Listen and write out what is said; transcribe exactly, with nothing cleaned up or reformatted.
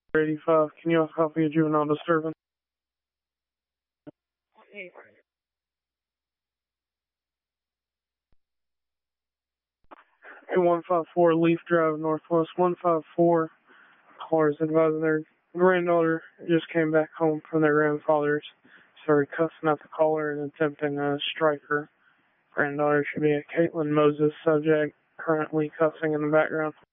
eighty-five, can you have a copy of juvenile disturbance? Hey. one five four Leaf Drive, Northwest one five four. Callers advising their granddaughter just came back home from their grandfather's. Started cussing at the caller and attempting to strike her. Granddaughter should be a Caitlin Moses subject, currently cussing in the background.